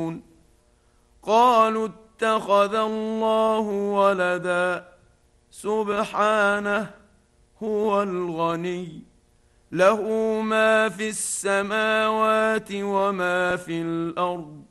قالوا اتخذ الله ولدا سبحانه هو الغني له ما في السماوات وما في الارض